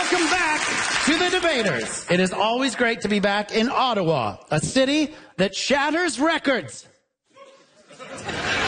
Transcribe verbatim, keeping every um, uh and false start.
Welcome back to the debaters. It is always great to be back in Ottawa, a city that shatters records.